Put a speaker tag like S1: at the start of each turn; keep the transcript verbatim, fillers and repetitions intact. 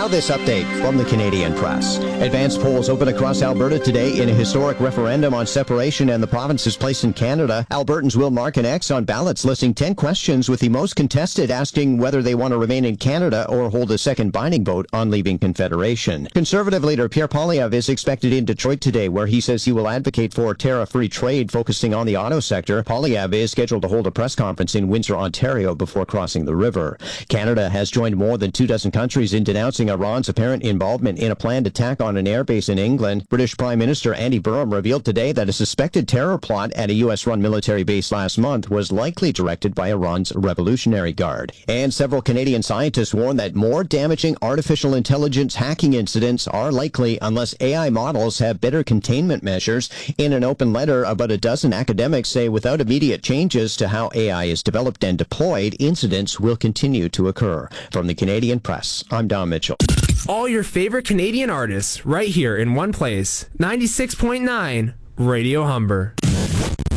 S1: Now this update from the Canadian Press. Advanced polls open across Alberta today in a historic referendum on separation and the province's place in Canada. Albertans will mark an X on ballots listing ten questions, with the most contested asking whether they want to remain in Canada or hold a second binding vote on leaving Confederation. Conservative leader Pierre Poilievre is expected in Detroit today, where he says he will advocate for tariff-free trade, focusing on the auto sector. Poilievre is scheduled to hold a press conference in Windsor, Ontario, before crossing the river. Canada has joined more than two dozen countries in denouncing Iran's apparent involvement in a planned attack on an airbase in England. British Prime Minister Andy Burnham revealed today that a suspected terror plot at a U S-run military base last month was likely directed by Iran's Revolutionary Guard. And several Canadian scientists warn that more damaging artificial intelligence hacking incidents are likely unless A I models have better containment measures. In an open letter, about a dozen academics say without immediate changes to how A I is developed and deployed, incidents will continue to occur. From the Canadian Press, I'm Don Mitchell.
S2: All your favorite Canadian artists right here in one place. ninety-six point nine Radio Humber.